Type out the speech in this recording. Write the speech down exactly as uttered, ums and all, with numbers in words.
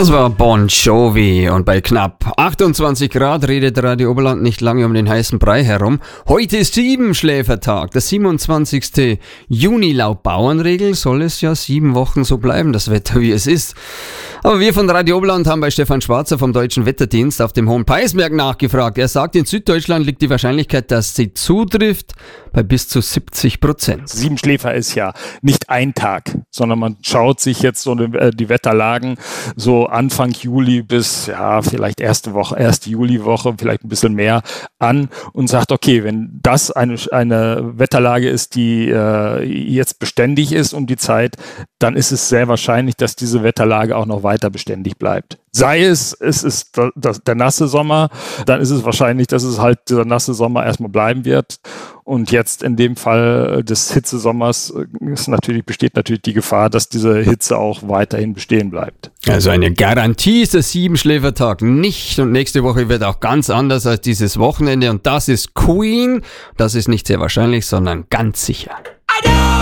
Das war Bon Jovi und bei knapp achtundzwanzig Grad redet Radio Oberland nicht lange um den heißen Brei herum. Heute ist Siebenschläfertag, der siebenundzwanzigste Juni. Laut Bauernregel soll es ja sieben Wochen so bleiben, das Wetter wie es ist. Aber wir von Radio Oberland haben bei Stefan Schwarzer vom Deutschen Wetterdienst auf dem Hohen Paisberg nachgefragt. Er sagt, in Süddeutschland liegt die Wahrscheinlichkeit, dass sie zutrifft, bei bis zu siebzig Prozent. Siebenschläfer ist ja nicht ein Tag, sondern man schaut sich jetzt so die Wetterlagen so Anfang Juli bis ja vielleicht erste Woche, erste Juliwoche, vielleicht ein bisschen mehr an und sagt, okay, wenn das eine, eine Wetterlage ist, die äh, jetzt beständig ist um die Zeit, dann ist es sehr wahrscheinlich, dass diese Wetterlage auch noch weiter beständig bleibt. Sei es, es ist der, der, der nasse Sommer, dann ist es wahrscheinlich, dass es halt dieser nasse Sommer erstmal bleiben wird. Und jetzt in dem Fall des Hitzesommers ist natürlich, besteht natürlich die Gefahr, dass diese Hitze auch weiterhin bestehen bleibt. Also eine Garantie ist der Siebenschläfertag nicht. Und nächste Woche wird auch ganz anders als dieses Wochenende. Und das ist Queen. Das ist nicht sehr wahrscheinlich, sondern ganz sicher.